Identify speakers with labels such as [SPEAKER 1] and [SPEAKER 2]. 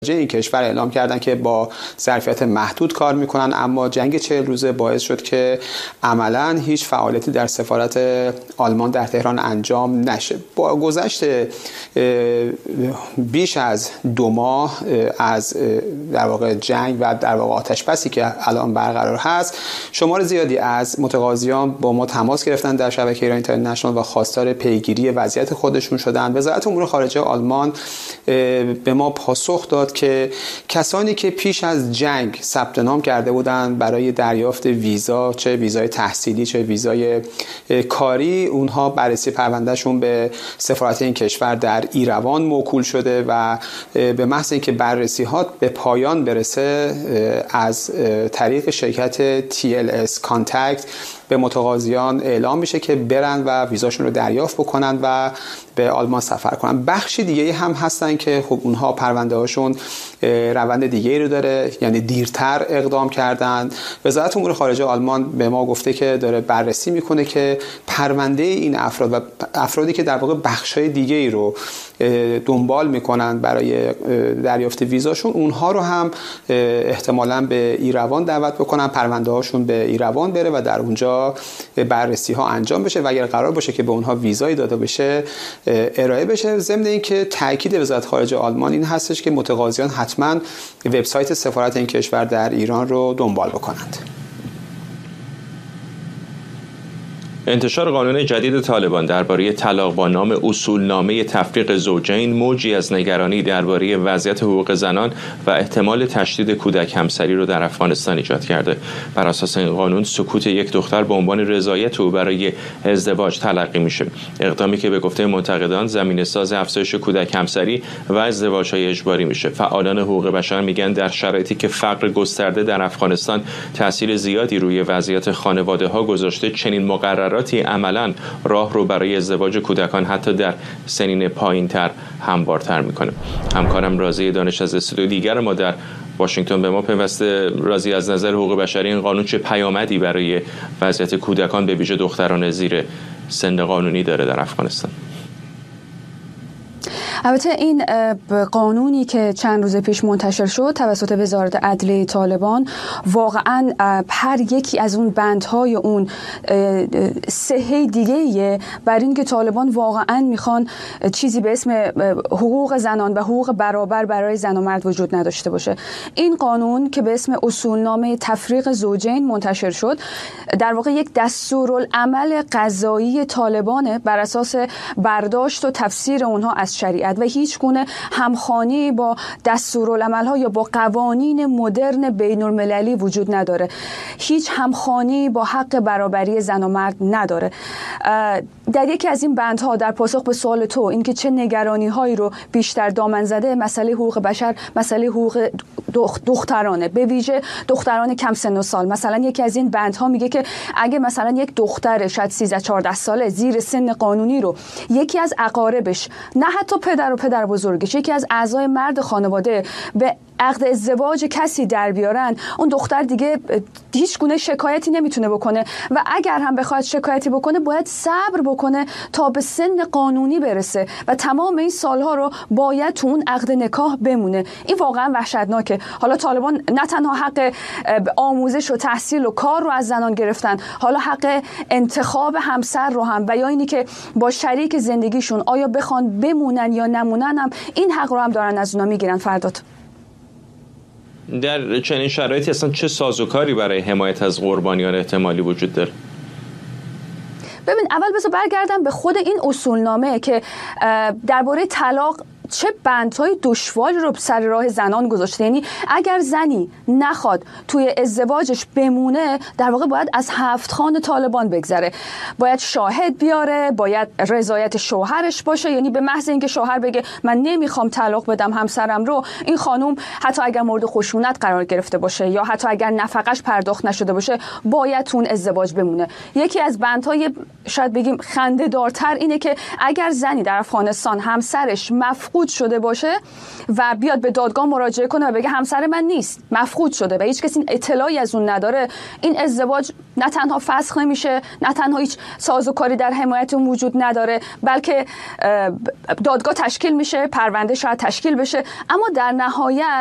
[SPEAKER 1] این کشور اعلام کردن که با ظرفیت محدود کار میکنن، اما جنگ 40 روزه باعث شد که عملاً هیچ فعالیتی در سفارت آلمان در تهران انجام نشه. با گذشت بیش از 2 ماه از در واقع جنگ و در واقع آتش‌بسی که الان برقرار هست، شمار زیادی از متقاضیان با ما تماس گرفتن در شبکه ایران اینترنشنال و خواستار پیگیری وضعیت خودشون شدن. وزارت امور خارجه آلمان به ما پاسخ داد که کسانی که پیش از جنگ ثبت نام کرده بودند برای دریافت ویزا، چه ویزای تحصیلی چه ویزای کاری، اونها بررسی پروندهشون به سفارت این کشور در ایروان موکول شده و به محض اینکه بررسی ها به پایان برسه از طریق شرکت TLS کانتکت به متقاضیان اعلام میشه که برن و ویزاشون رو دریافت بکنن و به آلمان سفر کنن. بخشی دیگه هم هستن که خب اونها پرونده هاشون روند دیگه رو داره، یعنی دیرتر اقدام کردن. وزارت امور خارجه آلمان به ما گفته که داره بررسی میکنه که پرونده این افراد و افرادی که در واقع بخشای دیگه ای رو دنبال میکنن برای دریافت ویزاشون، اونها رو هم احتمالاً به ایروان دعوت بکنن، پرونده هاشون به ایروان بره و در اونجا بررسی ها انجام بشه و اگر قرار باشه که به اونها ویزای داده بشه ارائه بشه. ضمن اینکه تاکید وزارت خارجه آلمان این هستش که متقاضیان حتما وبسایت سفارت این کشور در ایران رو دنبال بکنند.
[SPEAKER 2] انتشار قانون جدید طالبان درباره طلاق با نام اصولنامه تفریق زوجین موجی از نگرانی درباره وضعیت حقوق زنان و احتمال تشدید کودک همسری رو در افغانستان ایجاد کرده. بر اساس این قانون سکوت یک دختر به عنوان رضایت او برای ازدواج تلقی میشه، اقدامی که به گفته منتقدان زمینه‌ساز افزایش کودک همسری و ازدواج‌های اجباری میشه. فعالان حقوق بشر میگن در شرایطی که فقر گسترده در افغانستان تاثیر زیادی روی وضعیت خانواده‌ها گذاشته، چنین مقرراتی عملاً راه رو برای ازدواج کودکان حتی در سنین پایین‌تر هموارتر میکنه. همکارم رازی دانش از استودیو دیگر ما در واشنگتن به ما پیوسته. رازی، از نظر حقوق بشری این قانون چه پیامدی برای وضعیت کودکان به ویژه دختران زیر سن قانونی داره در افغانستان؟
[SPEAKER 3] البته این قانونی که چند روز پیش منتشر شد توسط وزارت عدلیه طالبان واقعا هر یکی از اون بندهای اون صحه دیگه‌ایه بر این که طالبان واقعا میخوان چیزی به اسم حقوق زنان و حقوق برابر برای زن و مرد وجود نداشته باشه. این قانون که به اسم اصولنامه تفریق زوجین منتشر شد در واقع یک دستورالعمل قضایی طالبانه بر اساس برداشت و تفسیر اونها از شریعت و هیچ گونه همخوانی با دستورالعمل‌ها یا با قوانین مدرن بین‌المللی وجود نداره. هیچ همخوانی با حق برابری زن و مرد نداره. در یکی از این بندها در پاسخ به سوال تو اینکه چه نگرانی‌هایی رو بیشتر دامن زده، مسئله حقوق بشر، مسئله حقوق دخترانه، به ویژه دختران کم سن و سال. مثلا یکی از این بندها میگه که اگه مثلا یک دختر شاید 13-14 ساله زیر سن قانونی رو یکی از اقاربش، نه حتی پدر و پدر بزرگش، یکی از اعضای مرد خانواده به عقد ازدواج کسی در بیارن، اون دختر دیگه هیچ گونه شکایتی نمیتونه بکنه و اگر هم بخواد شکایتی بکنه باید صبر بکنه تا به سن قانونی برسه و تمام این سالها رو باید تو اون عقد نکاح بمونه. این واقعا وحشتناکه. حالا طالبان نه تنها حق آموزش و تحصیل و کار رو از زنان گرفتن، حالا حق انتخاب همسر رو هم و یا اینی که با شریک زندگیشون آیا بخوان بمونن یا نمونن هم این حق رو هم دارن از اونا میگیرن. فرداد
[SPEAKER 2] در چنین شرایطی اصلا چه سازوکاری برای حمایت از قربانیان احتمالی وجود داره؟
[SPEAKER 3] ببین، اول بذار برگردم به خود این اصولنامه که درباره طلاق چه بندهای دشواری رو سر راه زنان گذاشته. یعنی اگر زنی نخواد توی ازدواجش بمونه، در واقع باید از 7 خوان طالبان بگذره، باید شاهد بیاره، باید رضایت شوهرش باشه. یعنی به محض اینکه شوهر بگه من نمیخوام طلاق بدم همسرم رو، این خانم حتی اگر مورد خشونت قرار گرفته باشه یا حتی اگر نفقش پرداخت نشده باشه باید تو اون ازدواج بمونه. یکی از بندهای شاید بگیم خنده‌دارتر اینه که اگر زنی در افغانستان همسرش مفقود مفقود شده باشه و بیاد به دادگاه مراجعه کنه و بگه همسر من نیست، مفقود شده و هیچ کسی اطلاعی از اون نداره، این ازدواج نه تنها فسخ نمیشه، نه تنها هیچ سازوکاری در حمایت اون وجود نداره، بلکه دادگاه تشکیل میشه، پرونده شاید تشکیل بشه، اما در نهایت